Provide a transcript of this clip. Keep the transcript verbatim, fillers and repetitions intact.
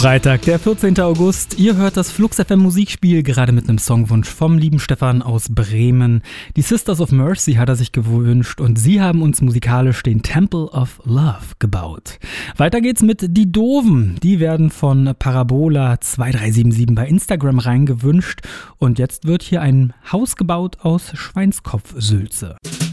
Freitag, der vierzehnten August. Ihr hört das Flux F M Musikspiel, gerade mit einem Songwunsch vom lieben Stefan aus Bremen. Die Sisters of Mercy hat er sich gewünscht und sie haben uns musikalisch den Temple of Love gebaut. Weiter geht's mit Die Doofen. Die werden von Parabola zwei drei sieben sieben bei Instagram reingewünscht und jetzt wird hier ein Haus gebaut aus Schweinskopfsülze.